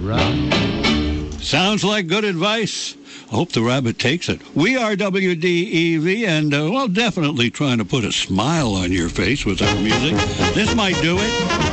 Sounds like good advice. I hope the rabbit takes it. We are WDEV, and, well, definitely trying to put a smile on your face with our music. This might do it.